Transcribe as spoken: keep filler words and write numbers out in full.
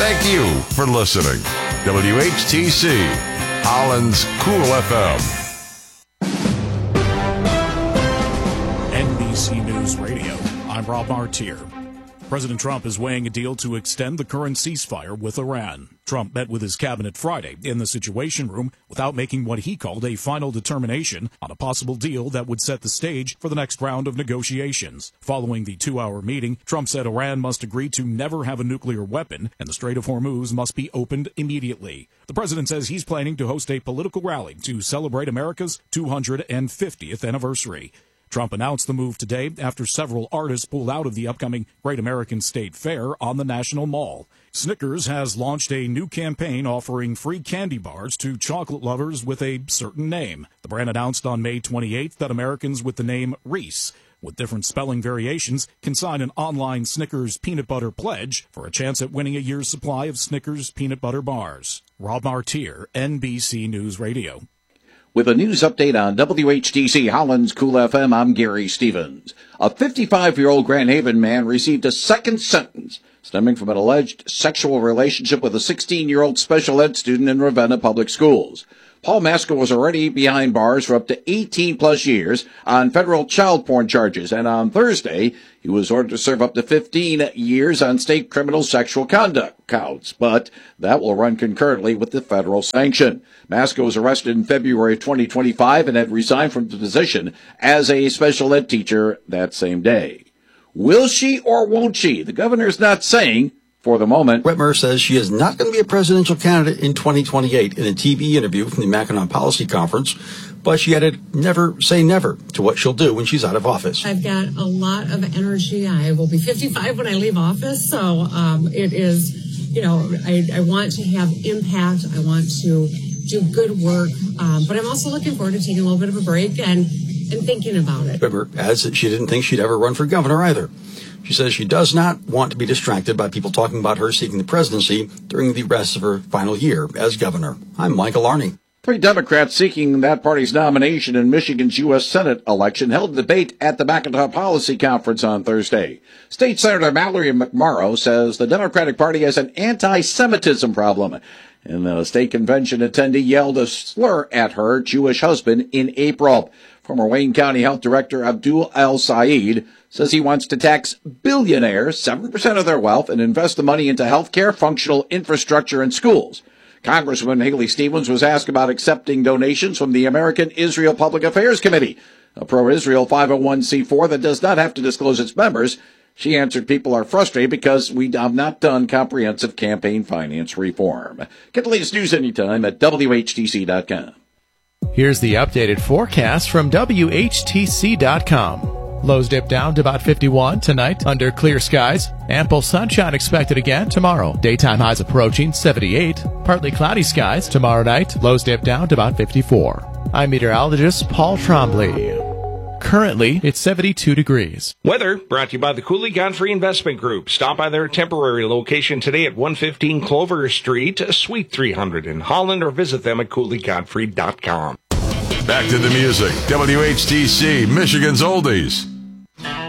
Thank you for listening. W H T C, Holland's Cool F M. N B C News Radio, I'm Rob Martier. President Trump is weighing a deal to extend the current ceasefire with Iran. Trump met with his cabinet Friday in the Situation Room without making what he called a final determination on a possible deal that would set the stage for the next round of negotiations. Following the two-hour meeting, Trump said Iran must agree to never have a nuclear weapon and the Strait of Hormuz must be opened immediately. The president says he's planning to host a political rally to celebrate America's two hundred fiftieth anniversary. Trump announced the move today after several artists pulled out of the upcoming Great American State Fair on the National Mall. Snickers has launched a new campaign offering free candy bars to chocolate lovers with a certain name. The brand announced on May twenty-eighth that Americans with the name Reese, with different spelling variations, can sign an online Snickers peanut butter pledge for a chance at winning a year's supply of Snickers peanut butter bars. Rob Martier, N B C News Radio. With a news update on W H T C Holland's Cool F M, I'm Gary Stevens. A fifty-five-year-old Grand Haven man received a second sentence stemming from an alleged sexual relationship with a sixteen-year-old special ed student in Ravenna Public Schools. Paul Masco was already behind bars for up to eighteen-plus years on federal child porn charges, and on Thursday, he was ordered to serve up to fifteen years on state criminal sexual conduct counts, but that will run concurrently with the federal sanction. Masco was arrested in February of twenty twenty-five and had resigned from the position as a special ed teacher that same day. Will she or won't she? The governor's not saying for the moment. Whitmer says she is not going to be a presidential candidate in twenty twenty-eight in a T V interview from the Mackinac Policy Conference, but she added never say never to what she'll do when she's out of office. I've got a lot of energy. I will be fifty-five when I leave office, so um, it is, you know, I, I want to have impact. I want to do good work, um, but I'm also looking forward to taking a little bit of a break and, and thinking about it. Whitmer adds that she didn't think she'd ever run for governor either. She says she does not want to be distracted by people talking about her seeking the presidency during the rest of her final year as governor. I'm Michael Arney. Three Democrats seeking that party's nomination in Michigan's U S Senate election held a debate at the Mackinac Policy Conference on Thursday. State Senator Mallory McMorrow says the Democratic Party has an anti-Semitism problem, and the state convention attendee yelled a slur at her Jewish husband in April. Former Wayne County Health Director Abdul El-Said says he wants to tax billionaires seven percent of their wealth and invest the money into health care, functional infrastructure, and schools. Congresswoman Haley Stevens was asked about accepting donations from the American Israel Public Affairs Committee, a pro-Israel five oh one c four that does not have to disclose its members. She answered people are frustrated because we have not done comprehensive campaign finance reform. Get the latest news anytime at W H T C dot com. Here's the updated forecast from W H T C dot com. Lows dip down to about fifty-one tonight under clear skies. Ample sunshine expected again tomorrow. Daytime highs approaching seventy-eight. Partly cloudy skies tomorrow night. Lows dip down to about fifty-four. I'm meteorologist Paul Trombley. Currently, it's seventy-two degrees. Weather brought to you by the Cooley Godfrey Investment Group. Stop by their temporary location today at one fifteen Clover Street, Suite three hundred in Holland, or visit them at cooley godfrey dot com. Back to the music. W H T C, Michigan's Oldies.